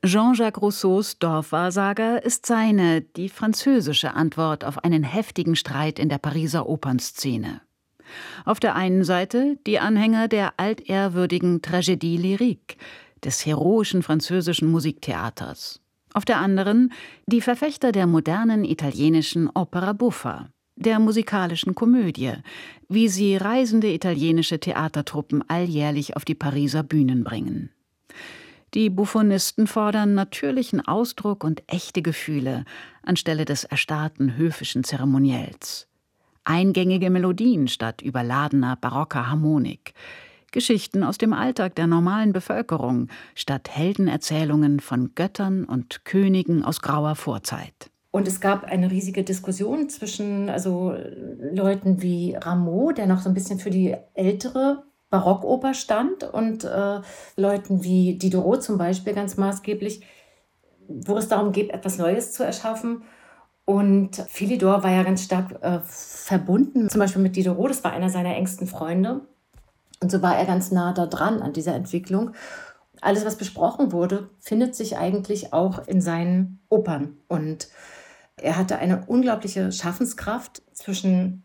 Jean-Jacques Rousseaus Dorfwahrsager ist die französische Antwort auf einen heftigen Streit in der Pariser Opernszene. Auf der einen Seite die Anhänger der altehrwürdigen Tragédie lyrique, des heroischen französischen Musiktheaters. Auf der anderen die Verfechter der modernen italienischen Opera buffa, der musikalischen Komödie, wie sie reisende italienische Theatertruppen alljährlich auf die Pariser Bühnen bringen. Die Buffonisten fordern natürlichen Ausdruck und echte Gefühle anstelle des erstarrten höfischen Zeremoniells. Eingängige Melodien statt überladener barocker Harmonik. Geschichten aus dem Alltag der normalen Bevölkerung statt Heldenerzählungen von Göttern und Königen aus grauer Vorzeit. Und es gab eine riesige Diskussion zwischen Leuten wie Rameau, der noch so ein bisschen für die ältere Barockoper stand, und Leuten wie Diderot zum Beispiel ganz maßgeblich, wo es darum geht, etwas Neues zu erschaffen. Und Philidor war ja ganz stark verbunden, zum Beispiel mit Diderot, das war einer seiner engsten Freunde. Und so war er ganz nah da dran an dieser Entwicklung. Alles, was besprochen wurde, findet sich eigentlich auch in seinen Opern. Und er hatte eine unglaubliche Schaffenskraft. Zwischen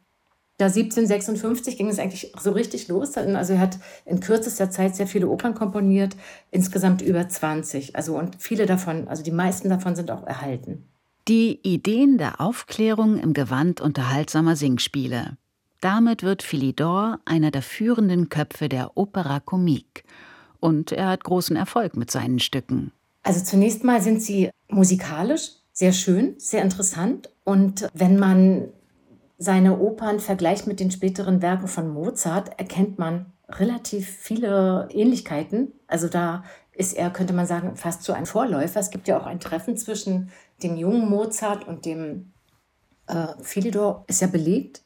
1756 ging es eigentlich so richtig los. Also er hat in kürzester Zeit sehr viele Opern komponiert, insgesamt über 20. Und viele davon, also die meisten davon sind auch erhalten. Die Ideen der Aufklärung im Gewand unterhaltsamer Singspiele. Damit wird Philidor einer der führenden Köpfe der Opera Comique. Und er hat großen Erfolg mit seinen Stücken. Also zunächst mal sind sie musikalisch sehr schön, sehr interessant. Und wenn man seine Opern vergleicht mit den späteren Werken von Mozart, erkennt man relativ viele Ähnlichkeiten. Also da ist er, könnte man sagen, fast so ein Vorläufer. Es gibt ja auch ein Treffen zwischen dem jungen Mozart und dem Philidor, ist ja belegt.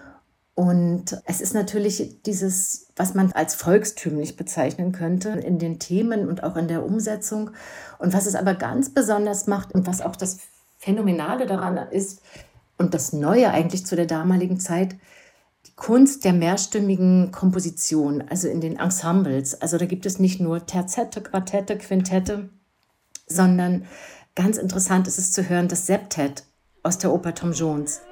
Und es ist natürlich dieses, was man als volkstümlich bezeichnen könnte, in den Themen und auch in der Umsetzung. Und was es aber ganz besonders macht und was auch das Phänomenale daran ist und das Neue eigentlich zu der damaligen Zeit, die Kunst der mehrstimmigen Komposition, also in den Ensembles. Also da gibt es nicht nur Terzette, Quartette, Quintette, sondern ganz interessant ist es zu hören, das Septett aus der Oper Tom Jones.